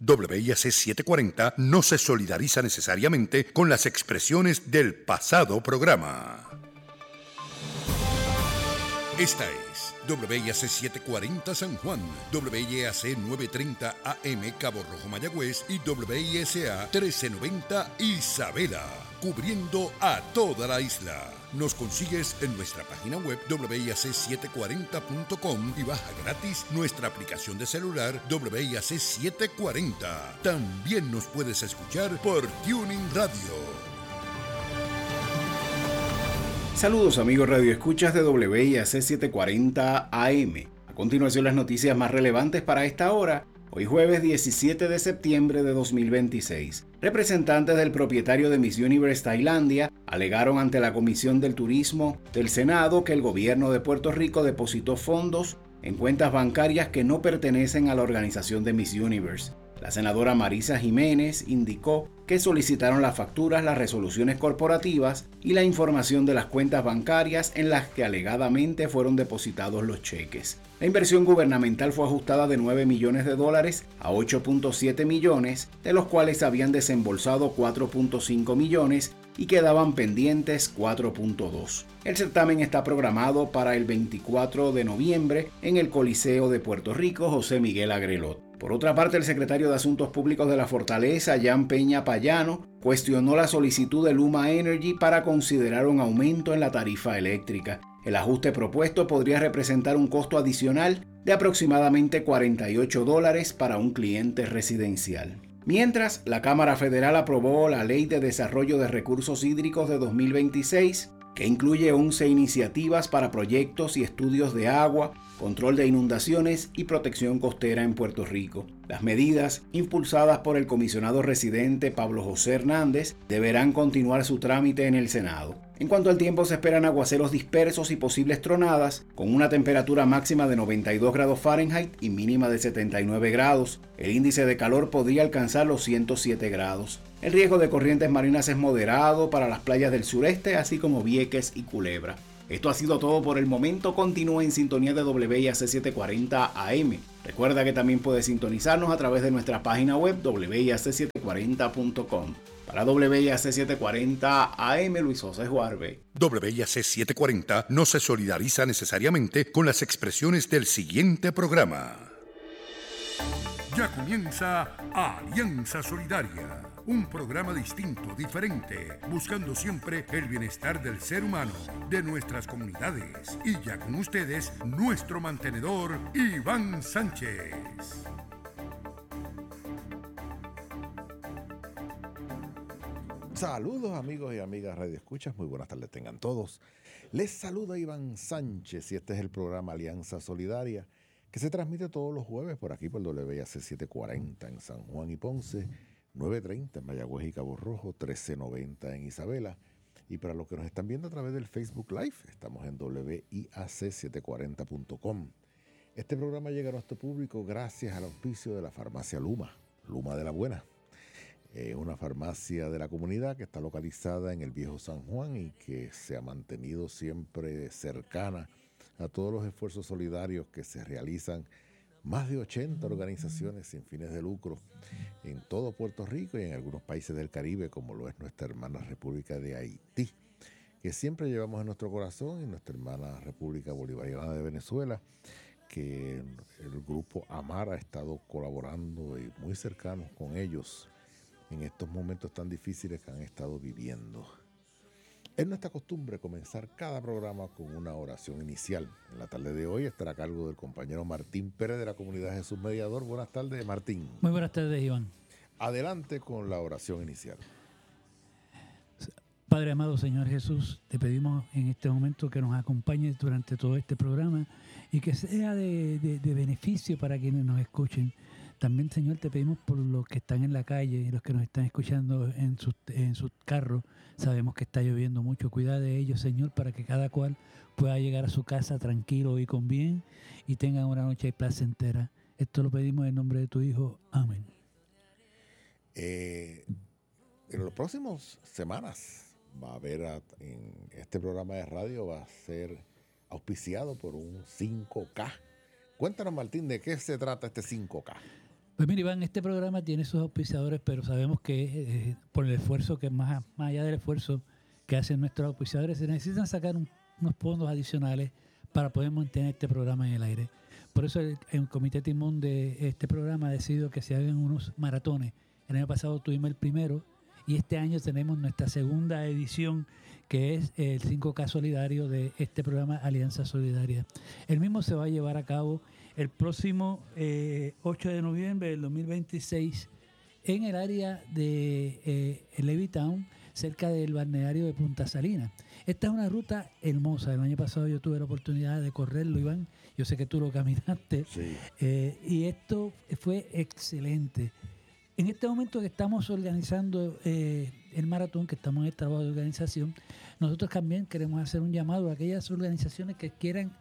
WIAC 740 no se solidariza necesariamente con las expresiones del pasado programa. Esta es WIAC 740 San Juan, WIAC 930 AM Cabo Rojo Mayagüez y WISA 1390 Isabela, cubriendo a toda la isla. Nos consigues en nuestra página web WIAC740.com y baja gratis nuestra aplicación de celular WIAC 740. También nos puedes escuchar por Tuning Radio. Saludos amigos radioescuchas de WIAC 740 AM. A continuación las noticias más relevantes para esta hora, hoy jueves 17 de septiembre de 2026. Representantes del propietario de Miss Universe Tailandia alegaron ante la Comisión del Turismo del Senado que el gobierno de Puerto Rico depositó fondos en cuentas bancarias que no pertenecen a la organización de Miss Universe. La senadora Marisa Jiménez indicó que solicitaron las facturas, las resoluciones corporativas y la información de las cuentas bancarias en las que alegadamente fueron depositados los cheques. La inversión gubernamental fue ajustada de $9 millones a 8.7 millones, de los cuales habían desembolsado 4.5 millones y quedaban pendientes 4.2. El certamen está programado para el 24 de noviembre en el Coliseo de Puerto Rico José Miguel Agrelot. Por otra parte, el secretario de Asuntos Públicos de la Fortaleza, Jan Peña Payano, cuestionó la solicitud de Luma Energy para considerar un aumento en la tarifa eléctrica. El ajuste propuesto podría representar un costo adicional de aproximadamente $48 para un cliente residencial. Mientras, la Cámara Federal aprobó la Ley de Desarrollo de Recursos Hídricos de 2026, que incluye 11 iniciativas para proyectos y estudios de agua, control de inundaciones y protección costera en Puerto Rico. Las medidas, impulsadas por el comisionado residente Pablo José Hernández, deberán continuar su trámite en el Senado. En cuanto al tiempo, se esperan aguaceros dispersos y posibles tronadas, con una temperatura máxima de 92 grados Fahrenheit y mínima de 79 grados. El índice de calor podría alcanzar los 107 grados. El riesgo de corrientes marinas es moderado para las playas del sureste, así como Vieques y Culebra. Esto ha sido todo por el momento. Continúa en sintonía de WIAC 740 AM. Recuerda que también puedes sintonizarnos a través de nuestra página web WIAC740.com. Para WIAC 740 AM, Luis José Juarbe. WIAC 740 no se solidariza necesariamente con las expresiones del siguiente programa. Ya comienza Alianza Solidaria, un programa distinto, diferente, buscando siempre el bienestar del ser humano, de nuestras comunidades. Y ya con ustedes, nuestro mantenedor, Iván Sánchez. Saludos amigos y amigas Radio Escuchas, muy buenas tardes tengan todos. Les saluda Iván Sánchez y este es el programa Alianza Solidaria, que se transmite todos los jueves por aquí por WIAC 740 en San Juan y Ponce, 930 en Mayagüez y Cabo Rojo, 1390 en Isabela. Y para los que nos están viendo a través del Facebook Live, estamos en WIAC740.com. Este programa llega a nuestro público gracias al auspicio de la farmacia Luma, Luma de la Buena. Una farmacia de la comunidad que está localizada en el Viejo San Juan y que se ha mantenido siempre cercana a todos los esfuerzos solidarios que se realizan más de 80 organizaciones sin fines de lucro en todo Puerto Rico y en algunos países del Caribe, como lo es nuestra hermana República de Haití, que siempre llevamos en nuestro corazón, y nuestra hermana República Bolivariana de Venezuela, que el grupo AMAR ha estado colaborando y muy cercanos con ellos en estos momentos tan difíciles que han estado viviendo. Es nuestra costumbre comenzar cada programa con una oración inicial. En la tarde de hoy estará a cargo del compañero Martín Pérez de la Comunidad Jesús Mediador. Buenas tardes, Martín. Muy buenas tardes, Iván. Adelante con la oración inicial. Padre amado, Señor Jesús, te pedimos en este momento que nos acompañes durante todo este programa y que sea de beneficio para quienes nos escuchen. También, Señor, te pedimos por los que están en la calle y los que nos están escuchando en sus carros. Sabemos que está lloviendo mucho. Cuida de ellos, Señor, para que cada cual pueda llegar a su casa tranquilo y con bien y tengan una noche placentera. Esto lo pedimos en nombre de tu Hijo. Amén. En las próximas semanas va a haber en este programa de radio va a ser auspiciado por un 5K. Cuéntanos, Martín, ¿de qué se trata este 5K? Pues mira, Iván, este programa tiene sus auspiciadores, pero sabemos que por el esfuerzo, que más allá del esfuerzo que hacen nuestros auspiciadores, se necesitan sacar unos fondos adicionales para poder mantener este programa en el aire. Por eso el comité timón de este programa ha decidido que se hagan unos maratones. El año pasado tuvimos el primero y este año tenemos nuestra segunda edición, que es el 5K solidario de este programa Alianza Solidaria. El mismo se va a llevar a cabo el próximo 8 de noviembre del 2026 en el área de Levittown, cerca del balneario de Punta Salinas. Esta es una ruta hermosa. El año pasado yo tuve la oportunidad de correrlo, Iván. Yo sé que tú lo caminaste. Sí. Y esto fue excelente. En este momento que estamos organizando el maratón, que estamos en el trabajo de organización, nosotros también queremos hacer un llamado a aquellas organizaciones que quieran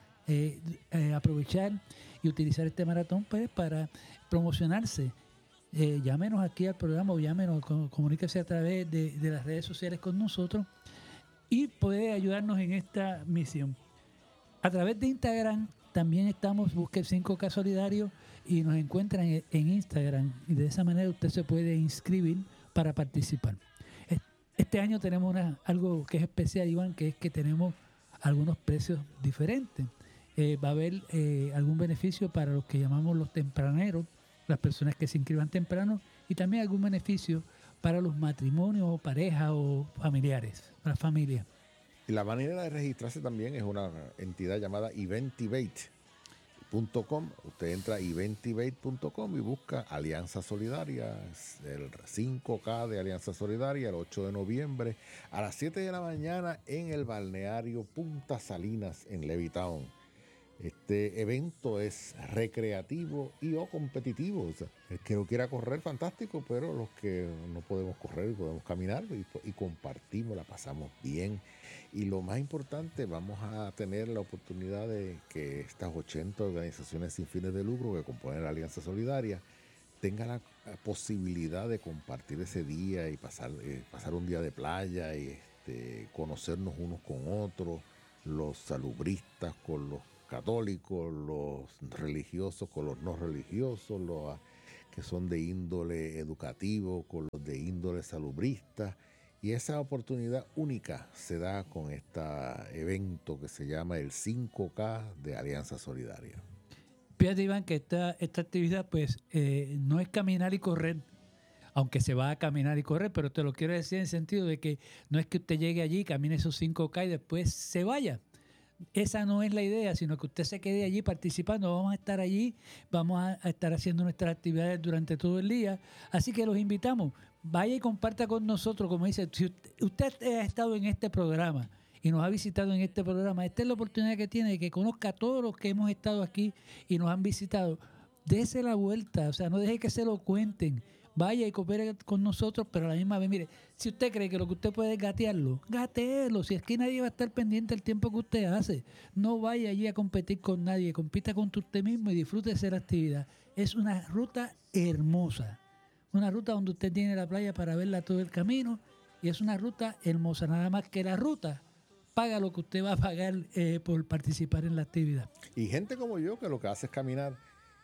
aprovechar y utilizar este maratón pues, para promocionarse. Llámenos aquí al programa o llámenos, comuníquese a través de las redes sociales con nosotros y puede ayudarnos en esta misión. A través de Instagram también estamos, busque el 5K Solidario y nos encuentran en Instagram y de esa manera usted se puede inscribir para participar. Este año tenemos algo que es especial, Iván, que es que tenemos algunos precios diferentes. Va a haber algún beneficio para los que llamamos los tempraneros, las personas que se inscriban temprano, y también algún beneficio para los matrimonios o parejas o familiares, para familias. Y la manera de registrarse también es una entidad llamada eventivate.com. Usted entra a eventivate.com y busca Alianza Solidaria, el 5K de Alianza Solidaria, el 8 de noviembre a las 7 de la mañana en el balneario Punta Salinas en Levittown. Este evento es recreativo y o competitivo. O sea, el que no quiera correr, fantástico, pero los que no podemos correr, podemos caminar y compartimos, la pasamos bien. Y lo más importante, vamos a tener la oportunidad de que estas 80 organizaciones sin fines de lucro que componen la Alianza Solidaria tengan la posibilidad de compartir ese día y pasar un día de playa y conocernos unos con otros, los salubristas con los católicos, los religiosos con los no religiosos, los que son de índole educativo con los de índole salubrista. Y esa oportunidad única se da con este evento que se llama el 5K de Alianza Solidaria. Fíjate, Iván, que esta actividad pues no es caminar y correr, aunque se va a caminar y correr, pero te lo quiero decir en el sentido de que no es que usted llegue allí, camine esos 5K y después se vaya. Esa no es la idea, sino que usted se quede allí participando. Vamos a estar allí, vamos a estar haciendo nuestras actividades durante todo el día. Así que los invitamos, vaya y comparta con nosotros. Como dice, si usted ha estado en este programa y nos ha visitado en este programa, esta es la oportunidad que tiene de que conozca a todos los que hemos estado aquí y nos han visitado. Dese la vuelta, o sea, no deje que se lo cuenten. Vaya y coopere con nosotros, pero a la misma vez, mire, si usted cree que lo que usted puede es gatearlo, gateelo. Si es que nadie va a estar pendiente del tiempo que usted hace, no vaya allí a competir con nadie, compita con usted mismo y disfrute de esa actividad. Es una ruta hermosa, una ruta donde usted tiene la playa para verla todo el camino y es una ruta hermosa, nada más que la ruta paga lo que usted va a pagar por participar en la actividad. Y gente como yo que lo que hace es caminar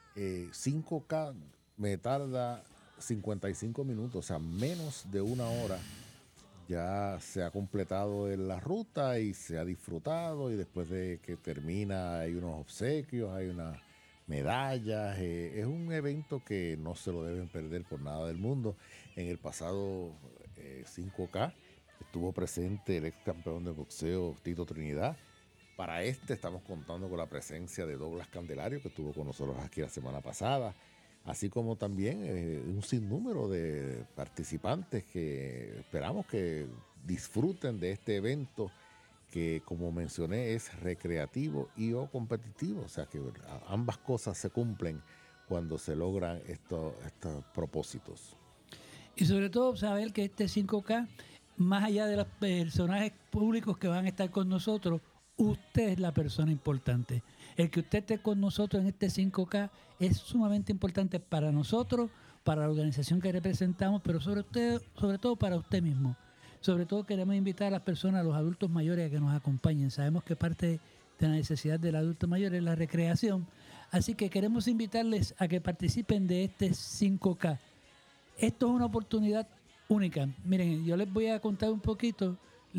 5K, me tarda 55 minutos, o sea, menos de una hora ya se ha completado en la ruta y se ha disfrutado, y después de que termina hay unos obsequios, hay unas medallas. Es un evento que no se lo deben perder por nada del mundo. En el pasado 5K estuvo presente el ex campeón de boxeo Tito Trinidad. Para estamos contando con la presencia de Douglas Candelario, que estuvo con nosotros aquí la semana pasada, así como también un sinnúmero de participantes que esperamos que disfruten de este evento que, como mencioné, es recreativo y o competitivo. O sea que ambas cosas se cumplen cuando se logran estos propósitos. Y sobre todo saber que este 5K, más allá de los personajes públicos que van a estar con nosotros, usted es la persona importante. El que usted esté con nosotros en este 5K es sumamente importante para nosotros, para la organización que representamos, pero sobre todo para usted mismo. Sobre todo queremos invitar a las personas, a los adultos mayores, a que nos acompañen. Sabemos que parte de la necesidad del adulto mayor es la recreación. Así que queremos invitarles a que participen de este 5K. Esto es una oportunidad única. Miren, yo les voy a contar un poquito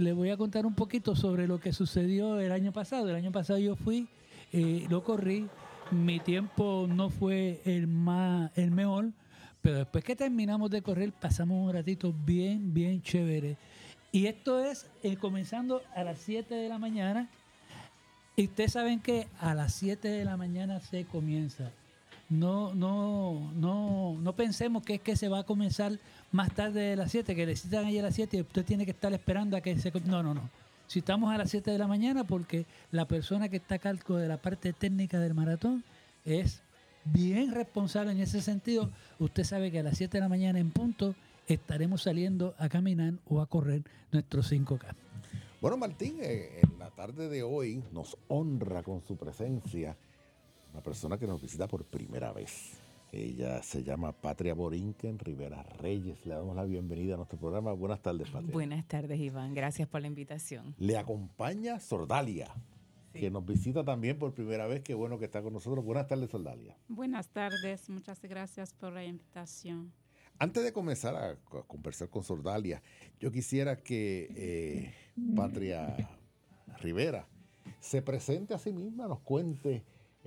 sobre lo que sucedió el año pasado. El año pasado yo fui, lo corrí, mi tiempo no fue el mejor, pero después que terminamos de correr pasamos un ratito bien chévere. Y esto es comenzando a las 7 de la mañana. Y ustedes saben que a las 7 de la mañana se comienza. No pensemos que es que se va a comenzar más tarde de las 7, que le citan ahí a las 7 y usted tiene que estar esperando a que se... No. Si estamos a las 7 de la mañana, porque la persona que está a cargo de la parte técnica del maratón es bien responsable en ese sentido. Usted sabe que a las 7 de la mañana en punto estaremos saliendo a caminar o a correr nuestro 5K. Bueno, Martín, en la tarde de hoy nos honra con su presencia una persona que nos visita por primera vez. Ella se llama Patria Borinquen Rivera Reyes. Le damos la bienvenida a nuestro programa. Buenas tardes, Patria. Buenas tardes, Iván. Gracias por la invitación. Le acompaña Sordalia, sí, que nos visita también por primera vez. Qué bueno que está con nosotros. Buenas tardes, Sordalia. Buenas tardes. Muchas gracias por la invitación. Antes de comenzar a conversar con Sordalia, yo quisiera que Patria Rivera se presente a sí misma, nos cuente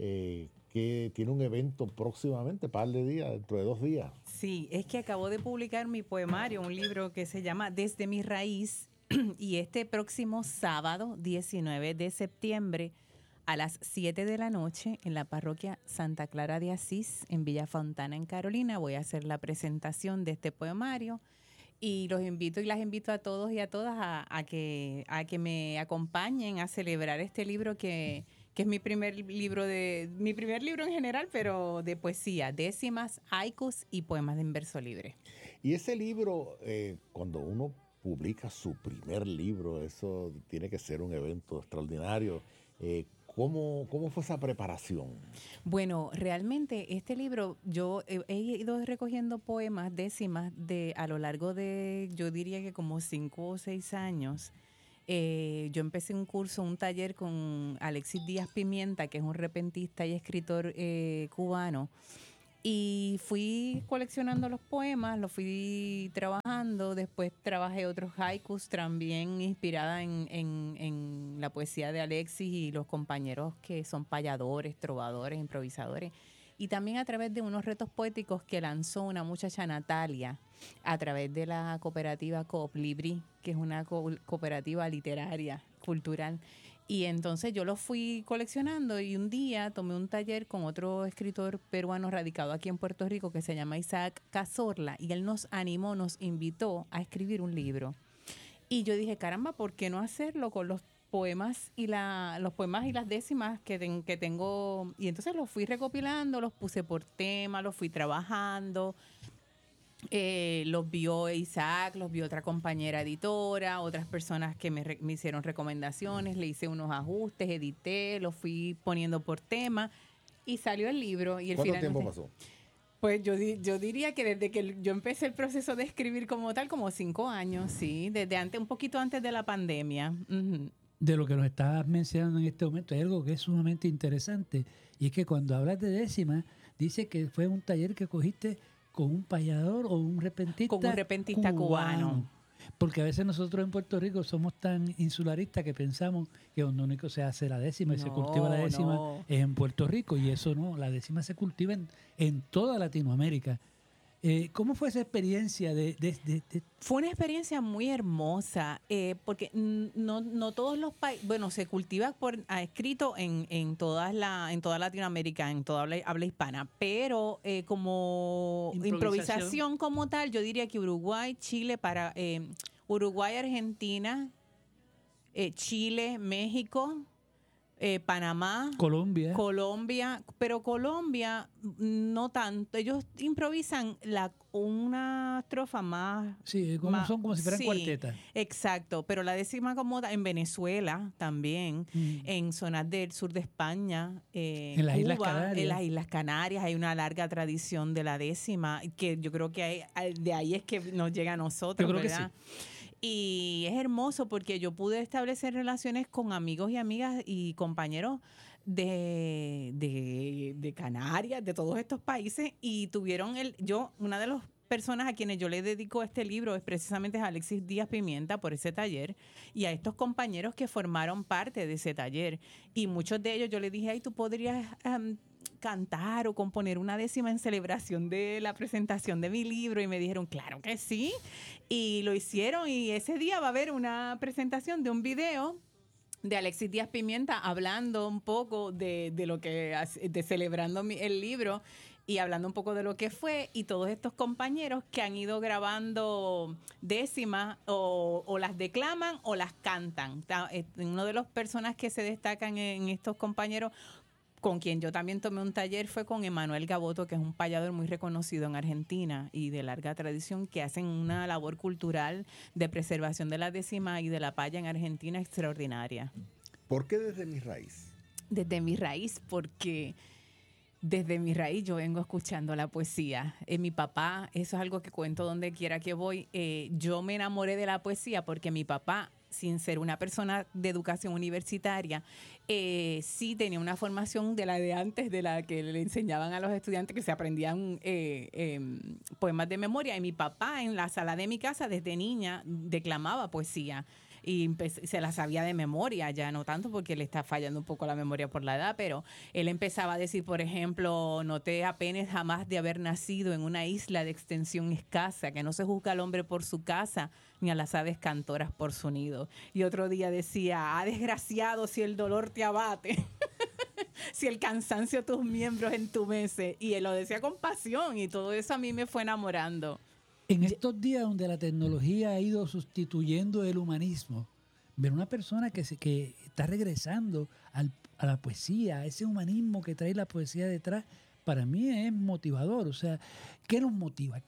que tiene un evento próximamente, par de días, dentro de 2 días. Sí, es que acabo de publicar mi poemario, un libro que se llama Desde mi raíz, y este próximo sábado, 19 de septiembre, a las 7 de la noche, en la parroquia Santa Clara de Asís, en Villa Fontana, en Carolina, voy a hacer la presentación de este poemario. Y los invito y las invito a todos y a todas a que me acompañen a celebrar este libro que es mi primer libro en general, pero de poesía, décimas, haikus y poemas de en verso libre. Y ese libro, cuando uno publica su primer libro, eso tiene que ser un evento extraordinario. ¿Cómo fue esa preparación? Bueno, realmente este libro yo he ido recogiendo poemas, décimas, a lo largo de, yo diría que como 5 o 6 años. Yo empecé un taller con Alexis Díaz Pimienta, que es un repentista y escritor cubano. Y fui coleccionando los poemas, los fui trabajando. Después trabajé otros haikus también inspirada en la poesía de Alexis y los compañeros que son payadores, trovadores, improvisadores. Y también a través de unos retos poéticos que lanzó una muchacha, Natalia, a través de la cooperativa Coop Libri, que es una cooperativa literaria, cultural. Y entonces yo los fui coleccionando y un día tomé un taller con otro escritor peruano radicado aquí en Puerto Rico que se llama Isaac Cazorla, y él nos animó, nos invitó a escribir un libro. Y yo dije, caramba, ¿por qué no hacerlo con los poemas y las décimas que tengo? Y entonces los fui recopilando, los puse por tema, los fui trabajando. Los vio Isaac, los vio otra compañera editora, otras personas que me hicieron recomendaciones, le hice unos ajustes, edité, los fui poniendo por tema y salió el libro. Y ¿Cuánto tiempo pasó? Pues yo diría que desde que yo empecé el proceso de escribir como tal, como 5 años, sí, desde un poquito antes de la pandemia. Uh-huh. De lo que nos estabas mencionando en este momento, hay algo que es sumamente interesante, y es que cuando hablas de décima, dice que fue un taller que cogiste con un payador o un repentista. Con un repentista cubano. Porque a veces nosotros en Puerto Rico somos tan insularistas que pensamos que donde único se hace la décima y se cultiva la décima es en Puerto Rico, y eso no, la décima se cultiva en toda Latinoamérica. ¿Cómo fue esa experiencia? Fue una experiencia muy hermosa, porque no todos los países, bueno, se cultiva escrito en toda Latinoamérica, en toda habla hispana, pero como improvisación como tal, yo diría que Uruguay, Chile, Uruguay, Argentina, Chile, México, Panamá, Colombia, pero Colombia no tanto. Ellos improvisan una estrofa más. Sí, son como si fueran cuartetas. Exacto, pero la décima acomoda en Venezuela también, en zonas del sur de España, en las Islas Canarias. En las Islas Canarias hay una larga tradición de la décima, que yo creo que de ahí es que nos llega a nosotros, yo creo ¿verdad? Que sí. Y es hermoso porque yo pude establecer relaciones con amigos y amigas y compañeros de Canarias, de todos estos países, y tuvieron una de las personas a quienes yo le dedico este libro es precisamente a Alexis Díaz Pimienta por ese taller y a estos compañeros que formaron parte de ese taller. Y muchos de ellos yo les dije, ay, tú podrías cantar o componer una décima en celebración de la presentación de mi libro, y me dijeron, claro que sí, y lo hicieron, y ese día va a haber una presentación de un video de Alexis Díaz Pimienta hablando un poco de lo que, de celebrando el libro y hablando un poco de lo que fue, y todos estos compañeros que han ido grabando décimas o las declaman o las cantan. Uno de los personas que se destacan en estos compañeros, con quien yo también tomé un taller, fue con Emanuel Gaboto, que es un payador muy reconocido en Argentina y de larga tradición, que hacen una labor cultural de preservación de la décima y de la paya en Argentina extraordinaria. ¿Por qué desde mi raíz? Desde mi raíz, porque desde mi raíz yo vengo escuchando la poesía. Mi papá, eso es algo que cuento donde quiera que voy, yo me enamoré de la poesía porque mi papá, sin ser una persona de educación universitaria, sí tenía una formación de la de antes, de la que le enseñaban a los estudiantes que se aprendían poemas de memoria. Y mi papá en la sala de mi casa desde niña declamaba poesía. Y se la sabía de memoria, ya no tanto porque le está fallando un poco la memoria por la edad, pero él empezaba a decir, por ejemplo, no te apenes jamás de haber nacido en una isla de extensión escasa, que no se juzga al hombre por su casa, ni a las aves cantoras por su nido. Y otro día decía, desgraciado si el dolor te abate, si el cansancio tus miembros entumece. Y él lo decía con pasión, y todo eso a mí me fue enamorando. En estos días donde la tecnología ha ido sustituyendo el humanismo, ver una persona que está regresando a la poesía, a ese humanismo que trae la poesía detrás, para mí es motivador. O sea, ¿qué nos motiva?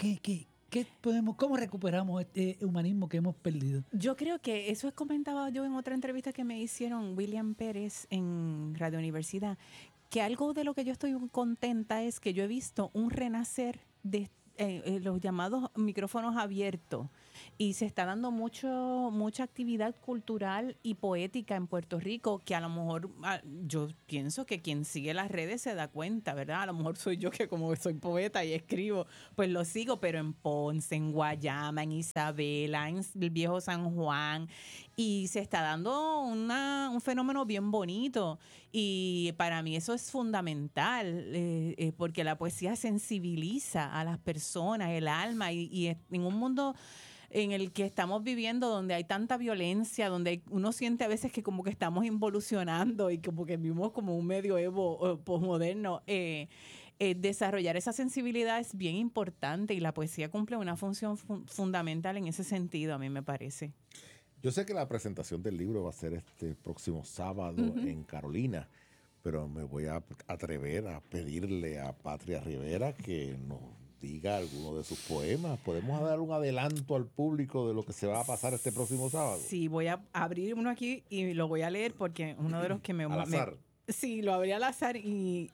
¿Cómo recuperamos este humanismo que hemos perdido? Yo creo que eso comentaba yo en otra entrevista que me hicieron William Pérez en Radio Universidad, que algo de lo que yo estoy contenta es que yo he visto un renacer de los llamados micrófonos abiertos, y se está dando mucha actividad cultural y poética en Puerto Rico, que a lo mejor yo pienso que quien sigue las redes se da cuenta, ¿verdad? A lo mejor soy yo, que como soy poeta y escribo, pues lo sigo, pero en Ponce, en Guayama, en Isabela, en el Viejo San Juan, y se está dando un fenómeno bien bonito, y para mí eso es fundamental, porque la poesía sensibiliza a las personas, el alma, y en un mundo en el que estamos viviendo, donde hay tanta violencia, donde uno siente a veces que como que estamos involucionando y como que vivimos como un medioevo posmoderno, desarrollar esa sensibilidad es bien importante, y la poesía cumple una función fundamental en ese sentido, a mí me parece. Yo sé que la presentación del libro va a ser este próximo sábado en Carolina, pero me voy a atrever a pedirle a Patria Rivera que nos diga alguno de sus poemas. ¿Podemos dar un adelanto al público de lo que se va a pasar este próximo sábado? Sí, voy a abrir uno aquí y lo voy a leer, porque uno de los que al azar. Sí, lo abrí al azar, y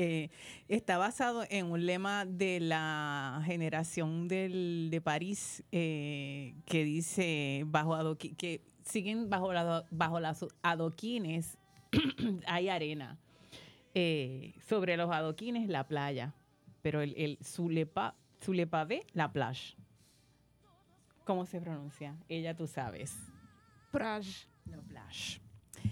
está basado en un lema de la generación de París, que dice, que siguen bajo los adoquines hay arena, sobre los adoquines la playa, pero sous le pavé la plage. ¿Cómo se pronuncia? Ella, tú sabes. Plage. La plage.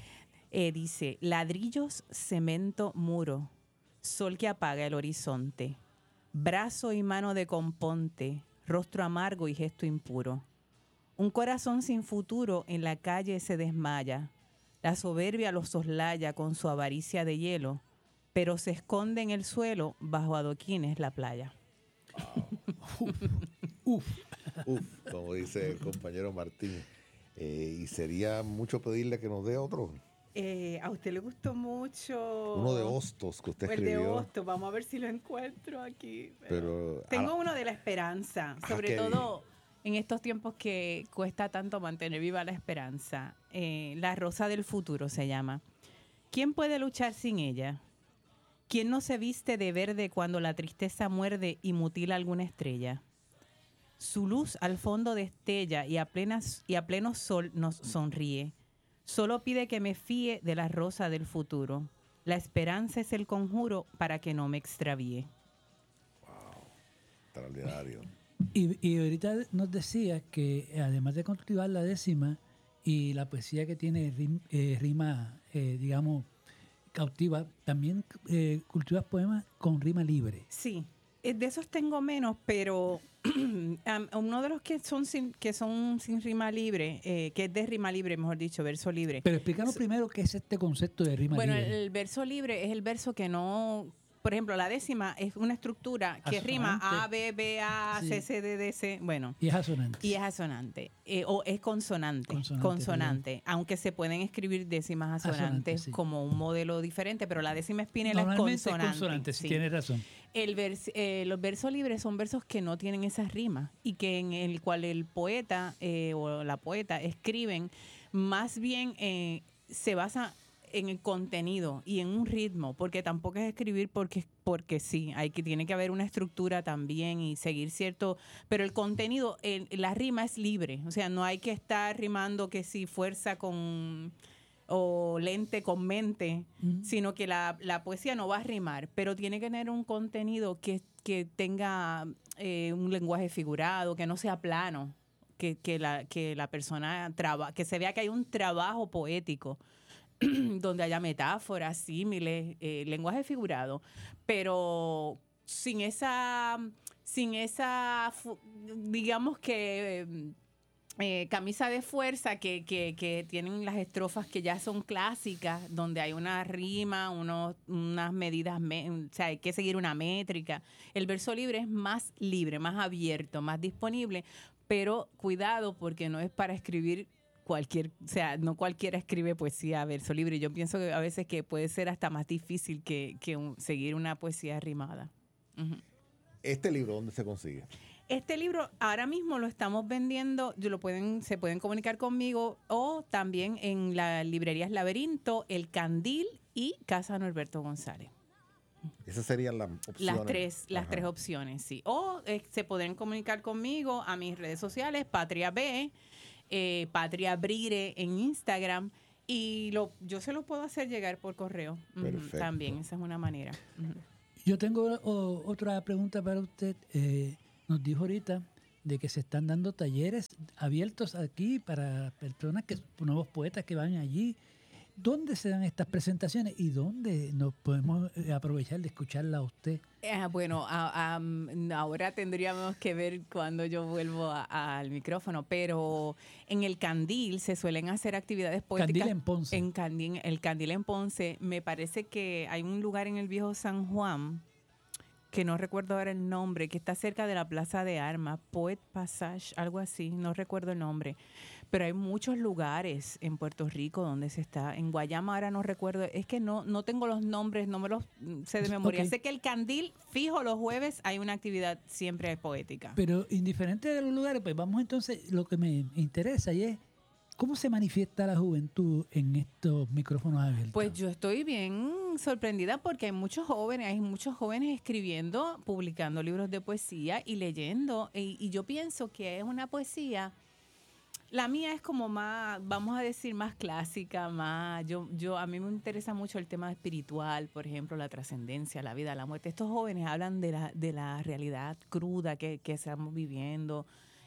Dice, ladrillos, cemento, muro, sol que apaga el horizonte, brazo y mano de componte, rostro amargo y gesto impuro. Un corazón sin futuro en la calle se desmaya, la soberbia lo soslaya con su avaricia de hielo, pero se esconde en el suelo bajo adoquines la playa. Uf, como dice el compañero Martín. Y sería mucho pedirle que nos dé otro. A usted le gustó mucho uno de Hostos que usted escribió. El de Hostos, vamos a ver si lo encuentro aquí. Pero tengo uno de la esperanza, sobre todo en estos tiempos que cuesta tanto mantener viva la esperanza. La rosa del futuro se llama. ¿Quién puede luchar sin ella? ¿Quién no se viste de verde cuando la tristeza muerde y mutila alguna estrella? Su luz al fondo destella y a pleno sol nos sonríe. Solo pide que me fíe de la rosa del futuro. La esperanza es el conjuro para que no me extravíe. Extraordinario. Y ahorita nos decía que además de cultivar la décima y la poesía que tiene rima, digamos, cautiva, también cultivas poemas con rima libre. Sí, de esos tengo menos, pero uno de los que son sin rima libre, que es de rima libre, mejor dicho, verso libre. Pero explícanos primero qué es este concepto de rima libre. Bueno, el verso libre es el verso que no... Por ejemplo, la décima es una estructura que rima A, B, B, A, C, C, D, D, C. Bueno. Y es asonante. Y es asonante. O es consonante. Consonante. Aunque se pueden escribir décimas asonantes sí, como un modelo diferente, pero la décima espinela es consonante. Sí, tienes razón. Los versos libres son versos que no tienen esas rimas y que en el cual el poeta o la poeta escriben más bien se basa en el contenido y en un ritmo, porque tampoco es escribir porque sí, tiene que haber una estructura también y seguir cierto, pero el contenido, la rima es libre, o sea, no hay que estar rimando que si fuerza con o lente con mente, sino que la poesía no va a rimar, pero tiene que tener un contenido que tenga un lenguaje figurado, que no sea plano, que la persona que se vea que hay un trabajo poético donde haya metáforas, símiles, lenguaje figurado, pero sin esa digamos que camisa de fuerza que tienen las estrofas que ya son clásicas, donde hay una rima, unas medidas, o sea, hay que seguir una métrica. El verso libre es más libre, más abierto, más disponible, pero cuidado porque no es para escribir no cualquiera escribe poesía a verso libre. Yo pienso que a veces que puede ser hasta más difícil que seguir una poesía rimada. Uh-huh. ¿Este libro dónde se consigue? Este libro ahora mismo lo estamos vendiendo, se pueden comunicar conmigo o también en las librerías Laberinto, El Candil y Casa Norberto González. Esas serían las opciones. Las tres opciones, sí. O se pueden comunicar conmigo a mis redes sociales, Patria B, Patria Brire en Instagram, y yo se lo puedo hacer llegar por correo. Perfecto. También, esa es una manera. Yo tengo otra pregunta para usted. Nos dijo ahorita de que se están dando talleres abiertos aquí para personas, nuevos poetas que van allí. ¿Dónde se dan estas presentaciones y dónde nos podemos aprovechar de escucharla a usted? Bueno, ahora tendríamos que ver cuando yo vuelvo al micrófono, pero en el Candil se suelen hacer actividades poéticas. Candil en Ponce. El Candil en Ponce, me parece que hay un lugar en el viejo San Juan, que no recuerdo ahora el nombre, que está cerca de la Plaza de Armas, Poet Passage, algo así, no recuerdo el nombre. Pero hay muchos lugares en Puerto Rico donde se está. En Guayama ahora no recuerdo. Es que no tengo los nombres, no me los sé de memoria. Okay. Sé que el Candil, fijo, los jueves hay una actividad siempre poética. Pero indiferente de los lugares, pues vamos entonces, lo que me interesa y es ¿cómo se manifiesta la juventud en estos micrófonos abiertos? Pues yo estoy bien sorprendida porque hay muchos jóvenes escribiendo, publicando libros de poesía y leyendo. Y yo pienso que es una poesía... La mía es como más, vamos a decir, más clásica, más... a mí me interesa mucho el tema espiritual, por ejemplo, la trascendencia, la vida, la muerte. Estos jóvenes hablan de la realidad cruda que estamos viviendo.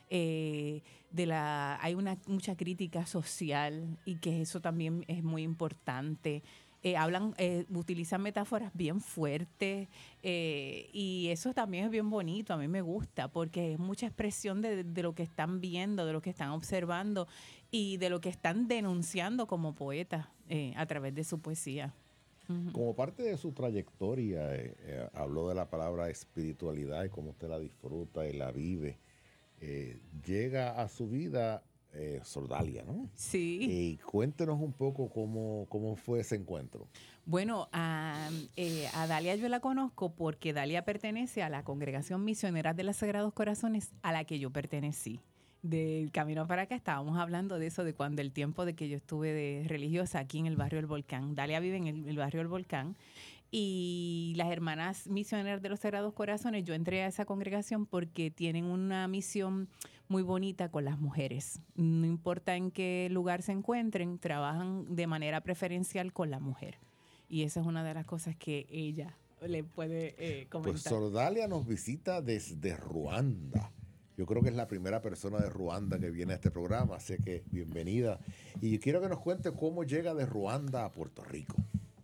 Hay mucha crítica social y que eso también es muy importante. Utilizan metáforas bien fuertes y eso también es bien bonito, a mí me gusta porque es mucha expresión de lo que están viendo, de lo que están observando y de lo que están denunciando como poetas a través de su poesía. Como parte de su trayectoria, habló de la palabra espiritualidad y cómo usted la disfruta y la vive. Llega a su vida Sordalia, ¿no? Sí. Y cuéntenos un poco cómo fue ese encuentro. Bueno, a Dalia yo la conozco porque Dalia pertenece a la Congregación Misionera de los Sagrados Corazones a la que yo pertenecí. Del camino para acá estábamos hablando de eso, de cuando el tiempo de que yo estuve de religiosa aquí en el barrio del Volcán. Dalia vive en el barrio del Volcán. Y las hermanas misioneras de los Sagrados Corazones, yo entré a esa congregación porque tienen una misión muy bonita con las mujeres. No importa en qué lugar se encuentren, trabajan de manera preferencial con la mujer. Y esa es una de las cosas que ella le puede comentar. Pues Sordalia nos visita desde Ruanda. Yo creo que es la primera persona de Ruanda que viene a este programa, así que bienvenida. Y quiero que nos cuente cómo llega de Ruanda a Puerto Rico.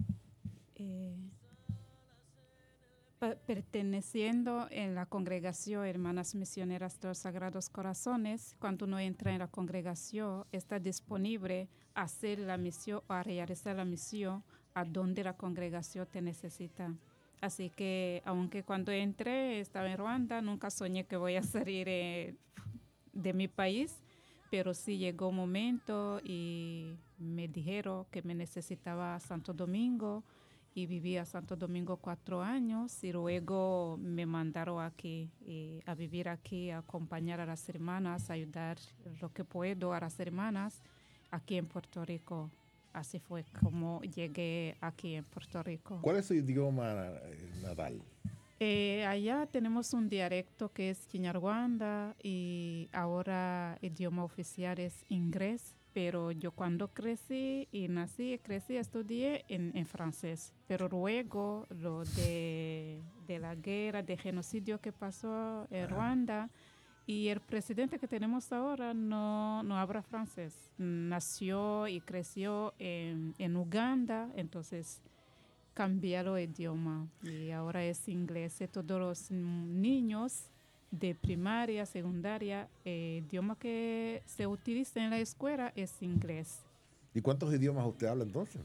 Perteneciendo en la congregación Hermanas Misioneras de los Sagrados Corazones, cuando uno entra en la congregación, está disponible a hacer la misión o a realizar la misión a donde la congregación te necesita. Así que, aunque cuando entré estaba en Ruanda, nunca soñé que voy a salir de mi país, pero sí llegó un momento y me dijeron que me necesitaba a Santo Domingo, y viví a Santo Domingo 4 años y luego me mandaron aquí a vivir aquí, a acompañar a las hermanas, a ayudar lo que puedo a las hermanas aquí en Puerto Rico. Así fue como llegué aquí en Puerto Rico. ¿Cuál es su idioma natal? Allá tenemos un dialecto que es Kinyarwanda y ahora el idioma oficial es inglés. Pero yo cuando crecí y estudié en francés. Pero luego lo de la guerra, de genocidio que pasó en Ruanda, y el presidente que tenemos ahora no habla francés. Nació y creció en Uganda, entonces cambiaron el idioma y ahora es inglés. Todos los niños de primaria, secundaria, idioma que se utiliza en la escuela es inglés. ¿Y cuántos idiomas usted habla entonces?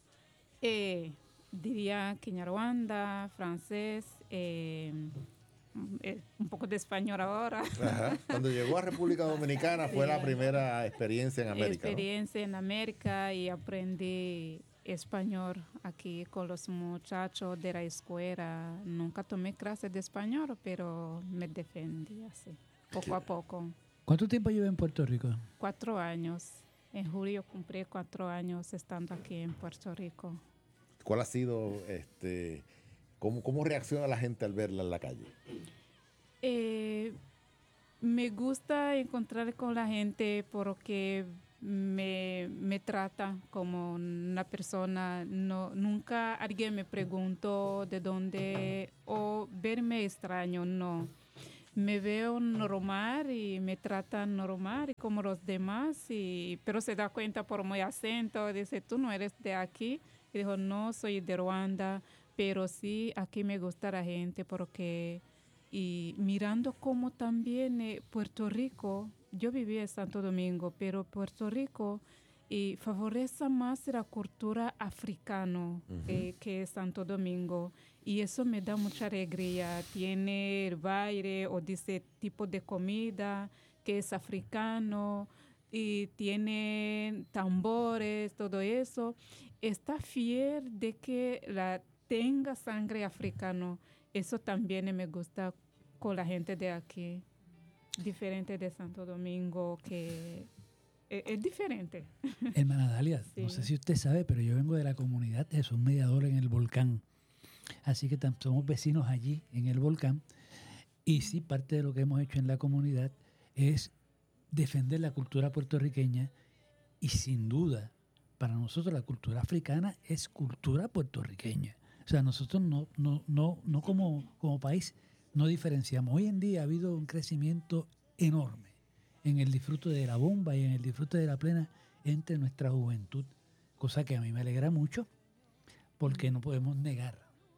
Diría Kinyarwanda, francés, un poco de español ahora. Ajá. Cuando llegó a República Dominicana fue la primera experiencia en América. Experiencia, ¿no? En América, y aprendí español aquí con los muchachos de la escuela. Nunca tomé clases de español, pero me defendí así, poco a poco. ¿Cuánto tiempo lleva en Puerto Rico? 4 años. En julio cumplí 4 años estando aquí en Puerto Rico. ¿Cuál ha sido, cómo reacciona la gente al verla en la calle? Me gusta encontrar con la gente porque me trata como una persona. Nunca alguien me preguntó de dónde o verme extraño, no. Me veo normal y me tratan normal y como los demás, pero se da cuenta por mi acento, dice, tú no eres de aquí. Y dijo, no, soy de Ruanda, pero sí, aquí me gusta la gente porque, y mirando cómo también Puerto Rico, yo viví en Santo Domingo, pero Puerto Rico favorece más la cultura africana que Santo Domingo. Y eso me da mucha alegría. Tiene el baile o dice tipo de comida que es africano y tiene tambores, todo eso. Está fiel de que tenga sangre africano. Eso también me gusta con la gente de aquí. Diferente de Santo Domingo, que es diferente. Hermana Dalia, sí. No sé si usted sabe, pero yo vengo de la comunidad de Jesús Mediador en el Volcán. Así que somos vecinos allí en el Volcán. Y sí, parte de lo que hemos hecho en la comunidad es defender la cultura puertorriqueña. Y sin duda, para nosotros la cultura africana es cultura puertorriqueña. O sea, nosotros no como país no diferenciamos. Hoy en día ha habido un crecimiento enorme en el disfrute de la bomba y en el disfrute de la plena entre nuestra juventud, cosa que a mí me alegra mucho porque no podemos negar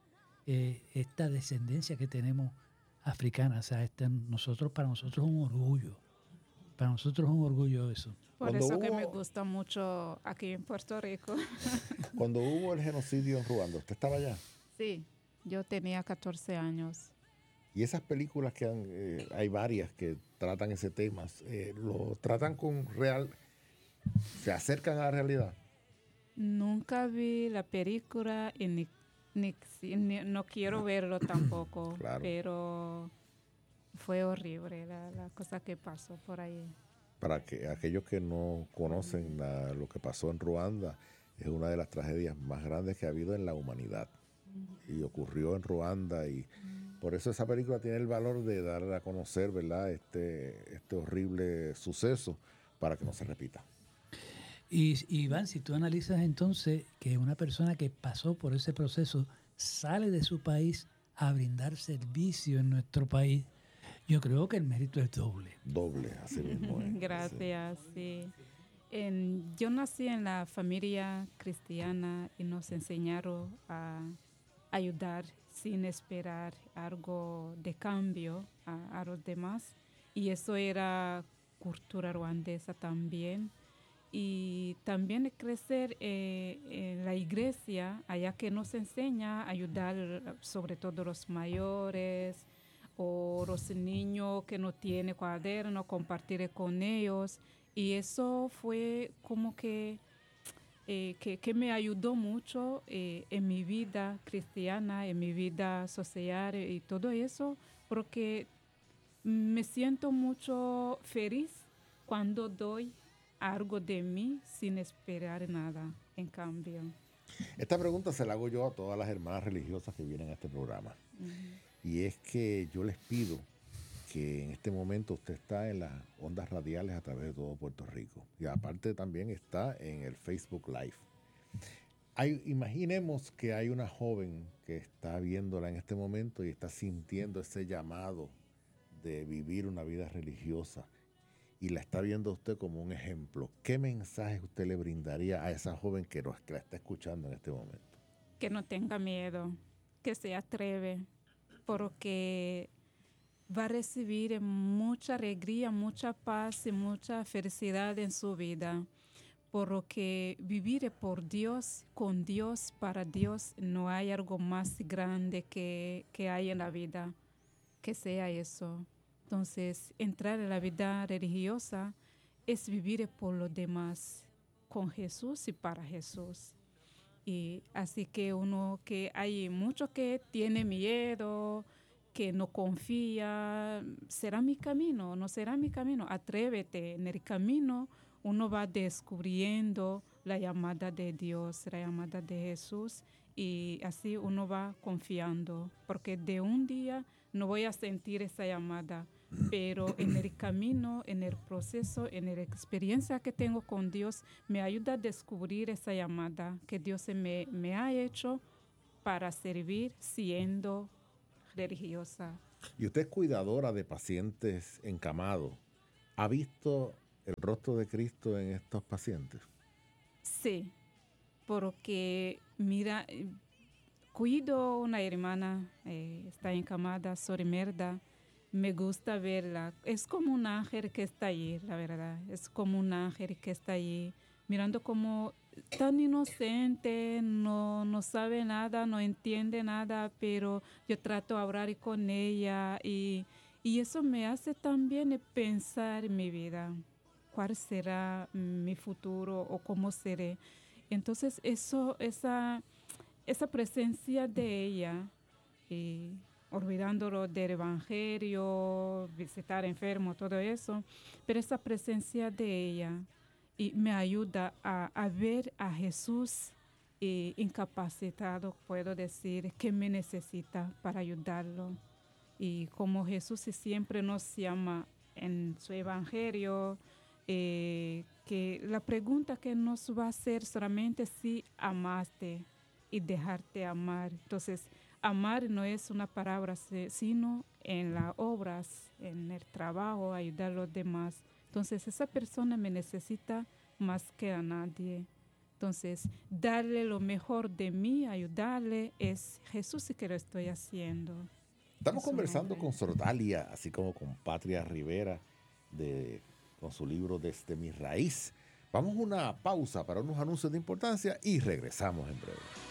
esta descendencia que tenemos africana. O sea, para nosotros es un orgullo. Para nosotros es un orgullo eso. Por eso que me gusta mucho aquí en Puerto Rico. Cuando hubo el genocidio en Ruanda, ¿usted estaba allá? Sí, yo tenía 14 años. Y esas películas que hay varias que tratan ese tema, ¿lo tratan con real? ¿Se acercan a la realidad? Nunca vi la película y no quiero verlo tampoco. Claro. Pero fue horrible la cosa que pasó por ahí. Para aquellos que no conocen lo que pasó en Ruanda, es una de las tragedias más grandes que ha habido en la humanidad. Y ocurrió en Ruanda y por eso esa película tiene el valor de dar a conocer, ¿verdad?, este horrible suceso para que no se repita. Y Iván, si tú analizas entonces que una persona que pasó por ese proceso sale de su país a brindar servicio en nuestro país, yo creo que el mérito es doble. Doble, así mismo es. Gracias, sí. Yo nací en la familia cristiana y nos enseñaron a ayudar sin esperar algo de cambio a los demás. Y eso era cultura ruandesa también. Y también crecer en la iglesia, allá que nos enseña a ayudar sobre todo los mayores o los niños que no tienen cuaderno, compartir con ellos. Y eso fue como que me ayudó mucho en mi vida cristiana, en mi vida social y todo eso, porque me siento mucho feliz cuando doy algo de mí sin esperar nada en cambio. Esta pregunta se la hago yo a todas las hermanas religiosas que vienen a este programa. Y es que yo les pido que en este momento usted está en las ondas radiales a través de todo Puerto Rico. Y aparte también está en el Facebook Live. Imaginemos que hay una joven que está viéndola en este momento y está sintiendo ese llamado de vivir una vida religiosa y la está viendo usted como un ejemplo. ¿Qué mensaje usted le brindaría a esa joven que la está escuchando en este momento? Que no tenga miedo, que se atreve, porque va a recibir mucha alegría, mucha paz y mucha felicidad en su vida. Porque vivir por Dios, con Dios, para Dios, no hay algo más grande que hay en la vida, que sea eso. Entonces, entrar en la vida religiosa es vivir por los demás, con Jesús y para Jesús. Y así que que hay mucho que tiene miedo, que no confía, ¿será mi camino? ¿No será mi camino? Atrévete. En el camino uno va descubriendo la llamada de Dios, la llamada de Jesús, y así uno va confiando, porque de un día no voy a sentir esa llamada, pero en el camino, en el proceso, en la experiencia que tengo con Dios, me ayuda a descubrir esa llamada que Dios me ha hecho para servir siendo religiosa. Y usted es cuidadora de pacientes encamados. ¿Ha visto el rostro de Cristo en estos pacientes? Sí, porque mira, cuido una hermana, está encamada, Sor Merda. Me gusta verla. Es como un ángel que está ahí, la verdad. Es como un ángel que está ahí, mirando como tan inocente, no sabe nada, no entiende nada, pero yo trato de hablar con ella y eso me hace también pensar en mi vida. ¿Cuál será mi futuro o cómo seré? Entonces, esa presencia de ella, olvidándolo del evangelio, visitar enfermos, todo eso, pero esa presencia de ella me ayuda a ver a Jesús incapacitado, puedo decir, que me necesita para ayudarlo. Y como Jesús siempre nos llama en su evangelio, que la pregunta que nos va a hacer solamente si amaste y dejarte amar. Entonces, amar no es una palabra, sino en las obras, en el trabajo, ayudar a los demás. Entonces, esa persona me necesita más que a nadie. Entonces, darle lo mejor de mí, ayudarle, es Jesús que lo estoy haciendo. Estamos conversando con Sor Dalia, así como con Patria Rivera, con su libro Desde mi raíz. Vamos a una pausa para unos anuncios de importancia y regresamos en breve.